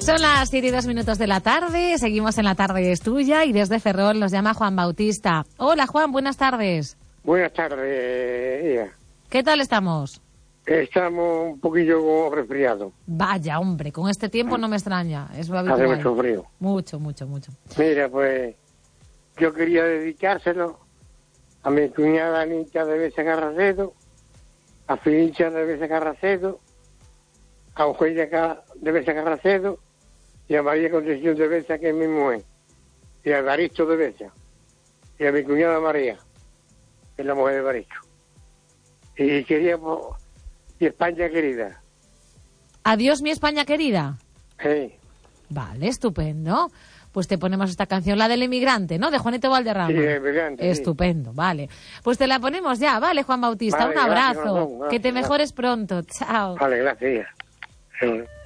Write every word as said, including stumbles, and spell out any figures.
Son las siete y dos minutos de la tarde, seguimos en La Tarde es Tuya y desde Ferrol nos llama Juan Bautista. Hola Juan, buenas tardes. Buenas tardes, Ia. ¿Qué tal estamos? Estamos un poquillo resfriados. Vaya, hombre, con este tiempo no me extraña, es habitual. Hace mucho frío. Mucho, mucho, mucho. Mira, pues yo quería dedicárselo a mi cuñada Anita de Besa Carracedo, a Felicia de Besa Carracedo, a Eugenia de Besa Carracedo y a María Concepción de Besa, que es mi mujer, y a Baristo de Besa, y a mi cuñada María, que es la mujer de Baristo. Y quería, pues, y España querida. Adiós, mi España querida. Sí. Vale, estupendo. Pues te ponemos esta canción, la del emigrante, ¿no? De Juanito Valderrama. Sí, el emigrante. Estupendo, sí. Vale. Pues te la ponemos ya, vale, Juan Bautista. Vale, Un abrazo. gracias, no, no, gracias, que te gracias. mejores pronto. Chao. Vale, gracias. Sí.